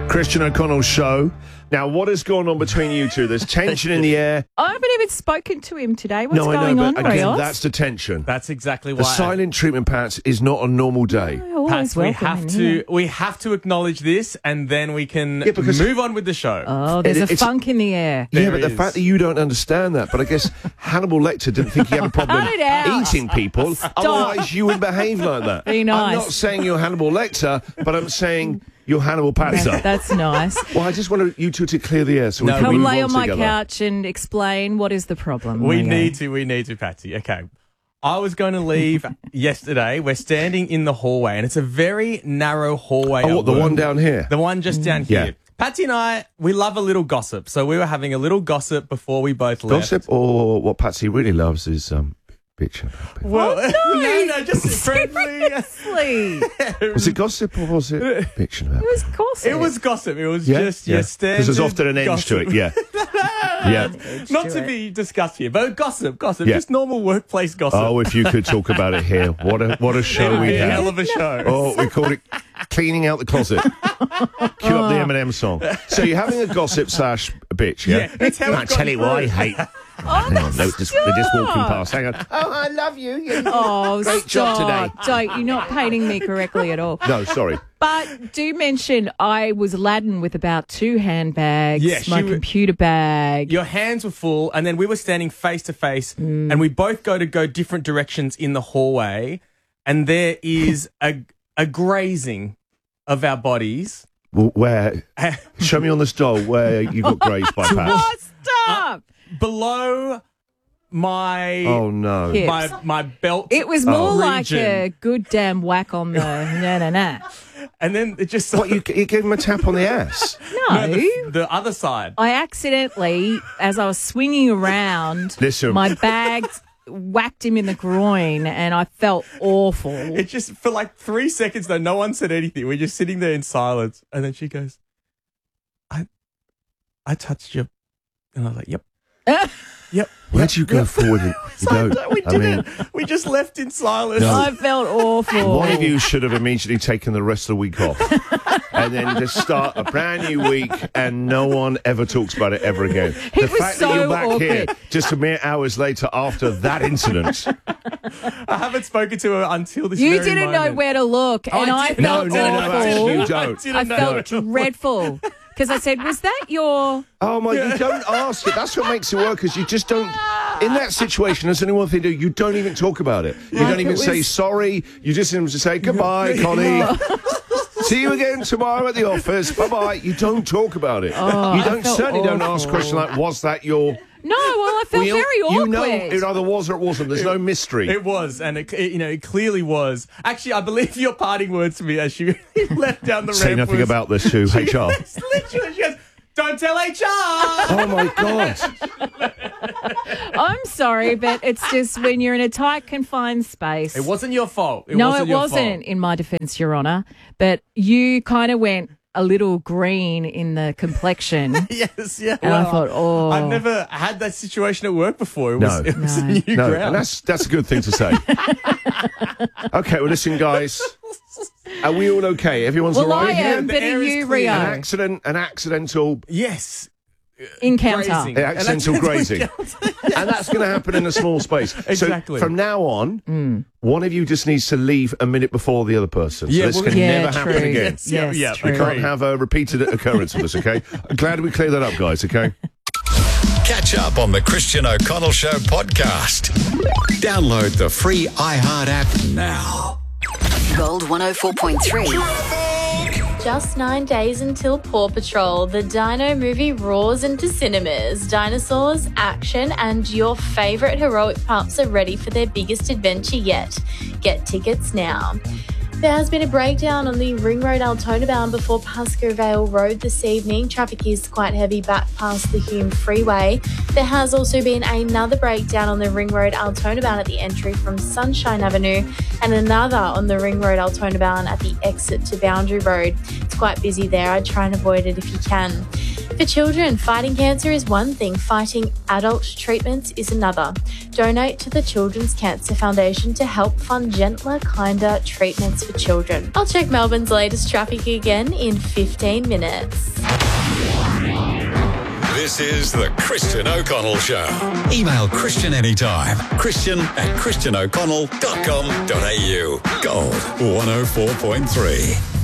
Christian O'Connell show. Now, what has gone on between you two? There's tension in the air. I haven't even spoken to him today. What's No, I going know, on, but again, Rios? that's the tension. That's exactly The why. silent treatment, Pats, is not a normal day. Always Pats, welcome we have to acknowledge this, and then we can Yeah, because- move on with the show. Oh, there's It's- a funk in the air. Yeah, There but the is. fact that you don't understand that, but I guess Hannibal Lecter didn't think he had a problem Cut it out. eating people, otherwise you would behave like that. Be nice. I'm not saying you're Hannibal Lecter, but I'm saying you're Hannibal Patzer. That's nice. Well, I just wanted you two to clear the air so we No, can Come move lay on on my together. couch and explain what is the problem. we Rio. need to, Patsy. Okay. I was going to leave yesterday. We're standing in the hallway, and it's a very narrow hallway. Oh, at what, the work. one down here? The one just down Yeah. here. Patsy and I, we love a little gossip. So we were having a little gossip before we both left. Gossip, or what Patsy really loves is bitching. Well, no. no, just friendly. Seriously. Was it gossip or was it bitching about? It was gossip. It was gossip. It was Yeah, just your standard. Because there's often an edge to it. Yeah, yeah. Not to be discussed here, but gossip, Yeah. just normal workplace gossip. Oh, if you could talk about it here, what a show It'd we be a hell have. of a show. Oh, we called it cleaning out the closet. Cue up the Eminem song. So you're having a gossip / bitch, yeah? Yeah, it's how I it tell got you what I through. hate. Hang on, no, they're just walking past. Hang on. Oh, I love you. Oh, Great job stop. today. Don't. You're not painting me correctly at all. No, sorry. But do mention I was laden with about 2 handbags, Yeah, my computer bag. Your hands were full, and then we were standing face to face, and we both go different directions in the hallway, and there is a grazing of our bodies. Where? Show me on this doll where you got grazed by Pat. Oh, stop! Below my Oh, no. Hips. my belt. It was more like region. a good damn whack on the na. And then it just What, you gave him a tap on the ass? No. the other side. I accidentally, as I was swinging around, Listen. my bag whacked him in the groin and I felt awful. It just for like 3 seconds though, no one said anything. We're just sitting there in silence, and then she goes, "I touched you," and I was like, "Yep, yep." Where'd you go forward? You So don't. we I didn't. mean, We just left in silence. No. I felt awful. one of you should have immediately taken the rest of the week off and then just start a brand new week and no one ever talks about it ever again. The was fact that so you're back here awkward. just a mere hours later after that incident. I haven't spoken to her until this. You very didn't know moment. where to look, and I didn't. felt No, actually you awful. don't. didn't I know. felt dreadful because I said, "Was that your?" Oh my, you don't ask it. That's what makes it work, because you just don't, in that situation, as anyone thing do, you don't even talk about it. You don't even it say was- sorry. You just seem to say, goodbye, Connie. See you again tomorrow at the office. Bye-bye. You don't talk about it. You don't felt certainly don't ask awful. questions like, was that your... No, well, I felt Well, very awkward. You know it either was or it wasn't. There's no mystery. It was, and it clearly was. Actually, I believe your parting words to me as she left down the Say ramp nothing was, about this to HR. It's literally, she goes, "Don't tell HR." Oh my God. I'm sorry, but it's just when you're in a tight, confined space. It wasn't your fault. It No, wasn't it your wasn't, fault. in my defence, Your Honour. But you kind of went a little green in the complexion. Yes, yeah. And I thought, oh. I've never had that situation at work before. It was, No. it was a No. new No, ground. and that's a good thing to say. Okay, well, listen, guys. Are we all okay? Everyone's Well, all right I here? am, The but air are is you, clear. Rio? An accidental Yes. Encounter. Grazing. accidental grazing. And that's going to happen in a small space. Exactly. So from now on, one of you just needs to leave a minute before the other person. Yeah, so this well, can Yeah, never true. happen again. Yes, yeah, Yes, yeah. true. We can't have a repeated occurrence of this, okay? I'm glad we cleared that up, guys, okay? Catch up on the Christian O'Connell Show podcast. Download the free iHeart app now. Gold 104.3. Just 9 days until Paw Patrol, the Dino movie roars into cinemas. Dinosaurs, action, and your favourite heroic pups are ready for their biggest adventure yet. Get tickets now. There has been a breakdown on the Ring Road Altona bound before Pascoe Vale Road this evening. Traffic is quite heavy back past the Hume Freeway. There has also been another breakdown on the Ring Road Altona bound at the entry from Sunshine Avenue and another on the Ring Road Altona bound at the exit to Boundary Road. It's quite busy there. I'd try and avoid it if you can. For children, fighting cancer is one thing, fighting adult treatments is another. Donate to the Children's Cancer Foundation to help fund gentler, kinder treatments for children. I'll check Melbourne's latest traffic again in 15 minutes. This is the Christian O'Connell Show. Email Christian anytime. Christian@christianoconnell.com.au. Gold 104.3.